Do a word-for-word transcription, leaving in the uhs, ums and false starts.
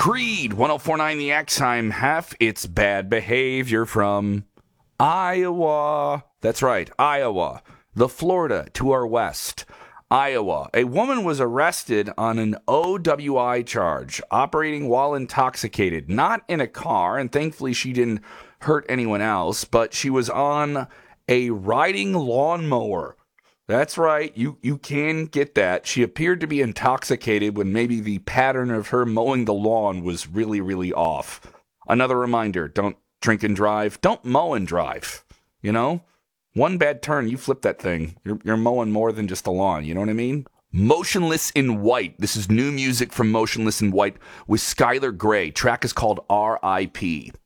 Creed, one oh four point nine The X. I'm half its bad behavior from Iowa. That's right, Iowa. The Florida to our west. Iowa. A woman was arrested on an O W I charge, operating while intoxicated, not in a car, and thankfully she didn't hurt anyone else, but she was on a riding lawnmower. That's right, you, you can get that. She appeared to be intoxicated when maybe the pattern of her mowing the lawn was really, really off. Another reminder, don't drink and drive. Don't mow and drive, you know? One bad turn, you flip that thing. You're, you're mowing more than just the lawn, you know what I mean? Motionless in White. This is new music from Motionless in White with Skylar Grey. Track is called R I P